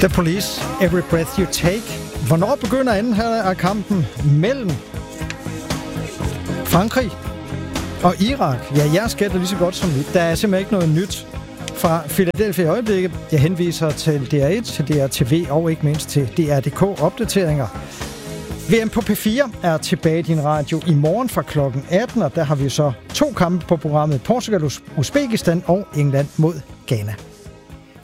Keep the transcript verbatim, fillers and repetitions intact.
The Police, Every Breath You Take. Hvornår begynder anden halvleg af kampen mellem Frankrig og Irak? Ja, jeg skætter lige så godt som vi. Der er simpelthen ikke noget nyt fra Philadelphia i øjeblikket. Jeg henviser til D R et, til D R T V og ikke mindst til D R punktum D K opdateringer. V M på P fire er tilbage i din radio i morgen fra klokken atten, og der har vi så to kampe på programmet: Portugal, Uzbekistan og England mod Ghana.